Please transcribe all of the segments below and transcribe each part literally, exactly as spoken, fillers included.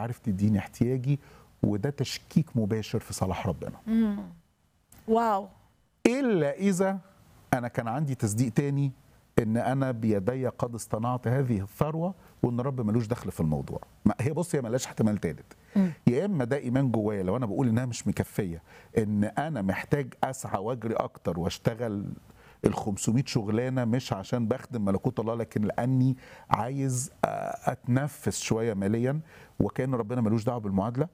عارف تديني احتياجي، وده تشكيك مباشر في صلاح ربنا. امم واو. الا اذا انا كان عندي تصديق تاني ان انا بيدي قد اصطنعت هذه الثروه وان رب ملوش دخل في الموضوع. ما هي بص، هي ملهاش احتمال تالت. يا اما ده ايمان جوايا لو انا بقول انها مش مكفيه، ان انا محتاج اسعى واجري اكتر واشتغل ال خمسمية شغلانه مش عشان بخدم ملكوت الله، لكن لاني عايز اتنفس شويه ماليا، وكان ربنا ملوش دعوه بالمعادله.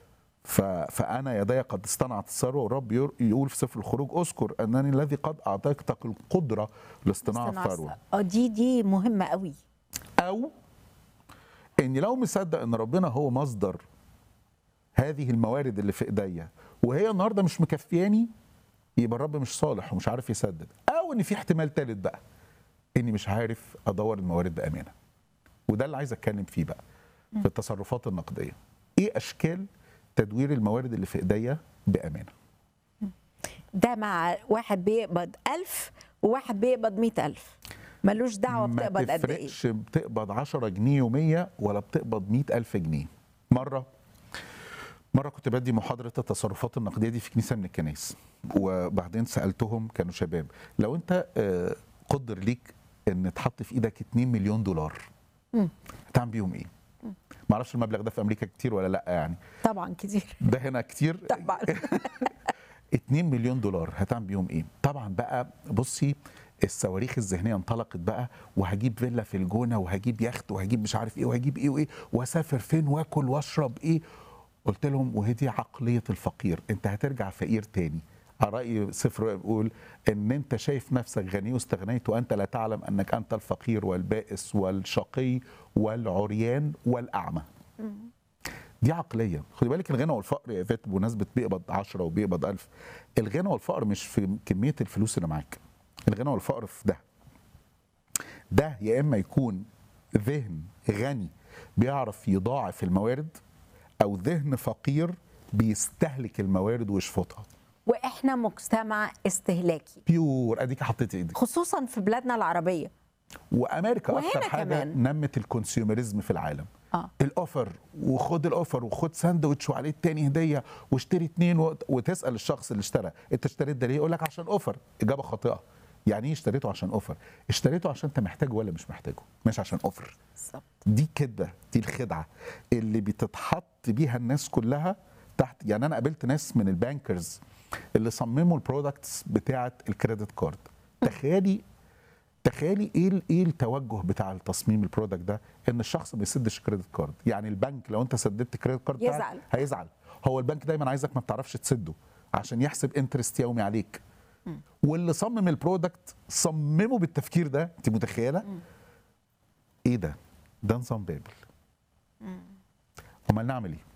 فانا يدي قد اصطنعت الثروه، والرب يقول في سفر الخروج اذكر انني الذي قد اعطيتك القدره لاصطناع الثروه. اه دي دي مهمه قوي. او اني لو مصدق ان ربنا هو مصدر هذه الموارد اللي في ايديا وهي النهارده مش مكفياني، يبقى الرب مش صالح ومش عارف يسدد. او ان في احتمال ثالث بقى، اني مش عارف ادور الموارد بامانه. وده اللي عايز اتكلم فيه بقى في التصرفات النقديه. ايه اشكال تدوير الموارد اللي في ايديا بامانه؟ ده مع واحد بيقبض ألف وواحد بيقبض مئة ألف، ملوش دعوه بتقبض قد ايه. ما تفرقش بتقبض عشرة جنيه ومية ولا بتقبض مئة ألف جنيه. مره مره كنت بدي محاضره التصرفات النقديه دي في كنيسه من الكنائس، وبعدين سالتهم، كانوا شباب، لو انت قدر ليك ان تحط في ايدك اتنين مليون دولار هتعمل بيهم ايه؟ ما اعرفش المبلغ ده في امريكا كتير ولا لا يعني. طبعا كتير. ده هنا كتير طبعا. اتنين مليون دولار هتعمل بيهم ايه؟ طبعا بقى بصي، الصواريخ الذهنيه انطلقت بقى، وهجيب فيلا في الجونه، وهجيب يخت، وهجيب مش عارف ايه، وهجيب ايه وايه، واسافر فين، واكل واشرب ايه. قلت لهم وهي دي عقليه الفقير، انت هترجع فقير تاني. على راي سفر بيقول ان انت شايف نفسك غني واستغنيت وانت لا تعلم انك انت الفقير والبائس والشقي والعريان والاعمى. دي عقليه. خدي بالك، الغنى والفقر يا فات بمناسبه بيقبض عشرة وبيقبض ألف، الغنى والفقر مش في كميه الفلوس اللي معاك. الغنى والفقر في ده ده يا اما يكون ذهن غني بيعرف يضاعف الموارد، او ذهن فقير بيستهلك الموارد ويشفطها. واحنا مجتمع استهلاكي بيور. اديك حطيتي ايدك، خصوصا في بلادنا العربيه وامريكا اكتر حاجه كمان نمت الكونسيومريزم في العالم. آه. الاوفر، وخد الاوفر، وخد ساندوتش وعليه التاني هديه، واشتري اتنين و... وتسال الشخص اللي اشترى انت اشتريت ده ليه؟ يقول لك عشان اوفر. اجابه خاطئه. يعني ايه اشتريته عشان اوفر؟ اشتريته عشان انت محتاجه ولا مش محتاجه، مش عشان اوفر. بالظبط. دي كده دي الخدعه اللي بتتحط بيها الناس كلها تحت. يعني انا قابلت ناس من البانكرز اللي صمموا البرودكتس بتاعه الكريدت كارد. تخيلي تخيلي ايه ايه التوجه بتاع التصميم البرودكت ده، ان الشخص ما يسدش كريدت كارد. يعني البنك لو انت سددت كريدت كارد يزعل هيزعل. هو البنك دايما عايزك ما بتعرفش تسده عشان يحسب انترست يومي عليك. م. واللي صمم البرودكت صممه بالتفكير ده. انت متخيله؟ م. ايه ده؟ ده نظام بابل. امال نعمل ايه؟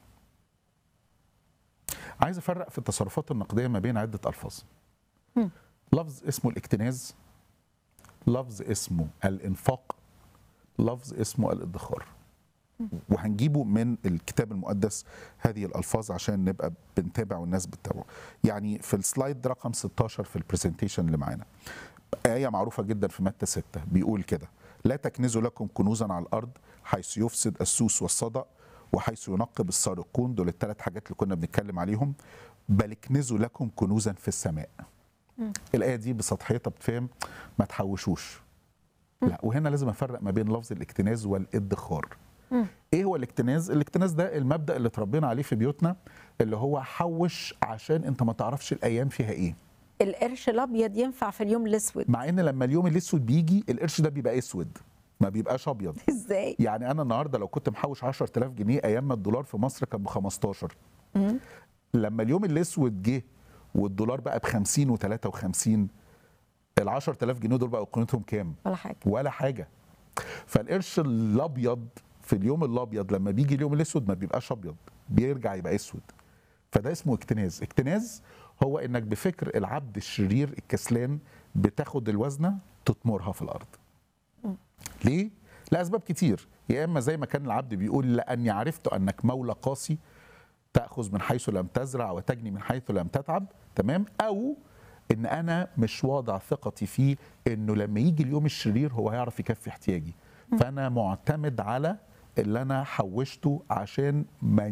عايز افرق في التصرفات النقديه ما بين عده الفاظ. م. لفظ اسمه الاكتناز، لفظ اسمه الانفاق، لفظ اسمه الادخار. وهنجيبه من الكتاب المقدس هذه الالفاظ عشان نبقى بنتابع والناس بتتابعه. يعني في السلايد رقم ستاشر في البرزنتيشن اللي معانا، آية معروفة جدا في متى ستة بيقول كده: لا تكنزوا لكم كنوزا على الأرض حيث يفسد السوس والصدأ وحيث ينقب السارقون. دول الثلاث حاجات اللي كنا بنتكلم عليهم. بل اكنزوا لكم كنوزا في السماء. م. الآية دي بسطحيتها بتفهم، ما تحوشوش. م. لا، وهنا لازم أفرق ما بين لفظ الاكتناز والادخار. م. ايه هو الاكتناز؟ الاكتناز ده المبدأ اللي اتربينا عليه في بيوتنا، اللي هو حوش عشان انت ما تعرفش الايام فيها ايه. القرش الابيض ينفع في اليوم الاسود، مع ان لما اليوم الاسود بيجي القرش ده بيبقى اسود، ما بيبقاش ابيض. ازاي؟ يعني انا النهارده لو كنت محوش عشرة آلاف جنيه ايام ما الدولار في مصر كان ب خمستاشر، م. لما اليوم الاسود جه والدولار بقى ب خمسين وتلاتة وخمسين، ال عشرة آلاف جنيه دول بقى قيمتهم كام؟ ولا حاجه ولا حاجه. فالقرش الابيض في اليوم الابيض لما بيجي اليوم الاسود ما بيبقاش ابيض، بيرجع يبقى اسود. فده اسمه اكتناز. اكتناز هو انك بفكر العبد الشرير الكسلان بتاخد الوزنه تطمرها في الارض. م. ليه؟ لاسباب كتير. يا اما زي ما كان العبد بيقول: لاني عرفت انك مولى قاسي تاخذ من حيث لم تزرع وتجني من حيث لم تتعب. تمام؟ او ان انا مش واضع ثقتي فيه انه لما يجي اليوم الشرير هو هيعرف يكفي احتياجي، فانا معتمد على اللي انا حوشته عشان ما